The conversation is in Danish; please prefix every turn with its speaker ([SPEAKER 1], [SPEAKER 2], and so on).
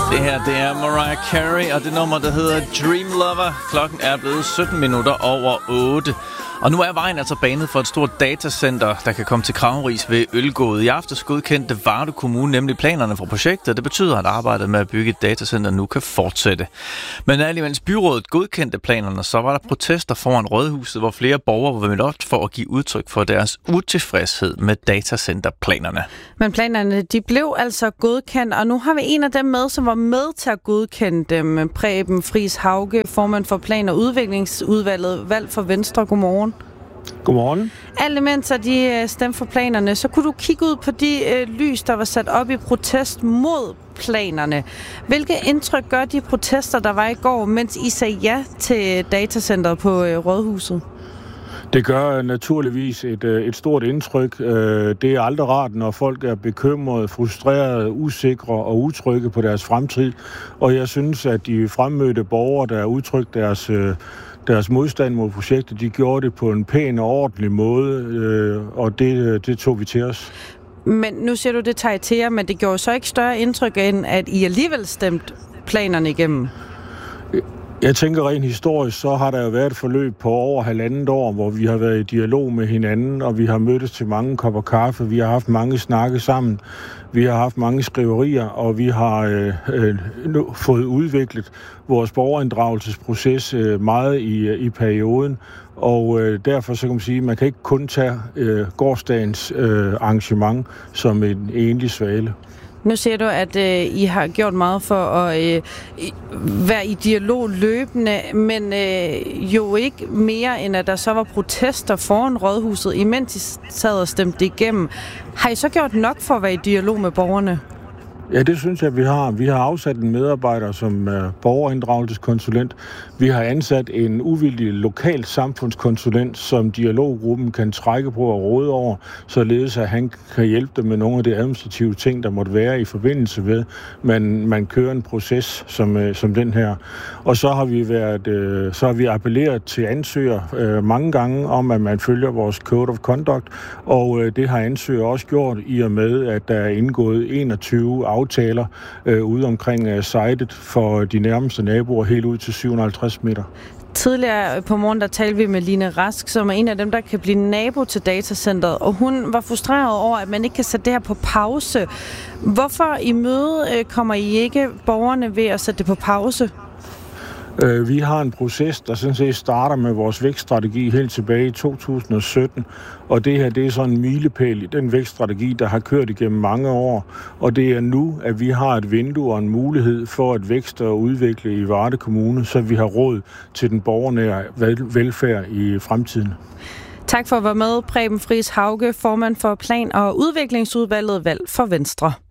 [SPEAKER 1] Det her, det er Mariah Carey, og det nummer, der hedder Dream Lover. Klokken er blevet 17 minutter over 8. Og nu er vejen altså banet for et stort datacenter, der kan komme til Krageris ved Ølgod. I aftes godkendte Varde Kommune nemlig planerne for projektet. Det betyder, at arbejdet med at bygge et datacenter nu kan fortsætte. Men alligevel byrådet godkendte planerne, så var der protester foran Rådhuset, hvor flere borgere var mødt op for at give udtryk for deres utilfredshed med datacenterplanerne. Men planerne, de blev altså godkendt, og nu har vi en af dem med, som var med til at godkende dem. Preben Friis Hauge, formand for Plan- og Udviklingsudvalget, valgt for Venstre. Godmorgen.
[SPEAKER 2] Godmorgen.
[SPEAKER 1] Alle mens de stemte for planerne, så kunne du kigge ud på de lys, der var sat op i protest mod planerne. Hvilke indtryk gør de protester, der var i går, mens I sagde ja til datacenteret på Rådhuset?
[SPEAKER 2] Det gør naturligvis et stort indtryk. Det er aldrig rart, når folk er bekymrede, frustrerede, usikre og utrygge på deres fremtid. Og jeg synes, at de fremmødte borgere, der udtrykte deres modstand mod projektet, de gjorde det på en pæn og ordentlig måde, og det tog vi til os. Men nu siger du, det tager I til jer, men det gjorde så ikke større indtryk, end at I alligevel stemte planerne igennem? Jeg tænker rent historisk, så har der jo været et forløb på over 1,5 år, hvor vi har været i dialog med hinanden, og vi har mødtes til mange kopper kaffe, vi har haft mange snakke sammen, vi har haft mange skriverier, og vi har fået udviklet vores borgerinddragelsesproces meget i perioden. Og derfor så kan man sige, at man kan ikke kun tage gårsdagens arrangement som en enlig svale. Nu siger du, at I har gjort meget for at være i dialog løbende, men jo ikke mere, end at der så var protester foran Rådhuset, imens I sad og stemte det igennem. Har I så gjort nok for at være i dialog med borgerne? Ja, det synes jeg, vi har. Vi har afsat en medarbejder som borgerinddragelseskonsulent. Vi har ansat en uvildig lokal samfundskonsulent, som dialoggruppen kan trække på og råde over, således at han kan hjælpe dem med nogle af de administrative ting, der måtte være i forbindelse med, man kører en proces som den her. Og så har vi appelleret til ansøger mange gange om, at man følger vores Code of Conduct, og det har ansøger også gjort i og med, at der er indgået 21 aftaler ude omkring sitet for de nærmeste naboer helt ud til 750 meter. Tidligere på morgen, der talte vi med Line Rask, som er en af dem, der kan blive nabo til datacenteret, og hun var frustreret over, at man ikke kan sætte det her på pause. Hvorfor i møde kommer I ikke borgerne ved at sætte det på pause? Vi har en proces, der sådan set starter med vores vækststrategi helt tilbage i 2017, og det her, det er sådan en milepæl i den vækststrategi, der har kørt igennem mange år, og det er nu, at vi har et vindue og en mulighed for at vækste og udvikle i Varde Kommune, så vi har råd til den borgernære velfærd i fremtiden. Tak for at være med, Preben Friis Hauge, formand for Plan- og Udviklingsudvalget, valgt for Venstre.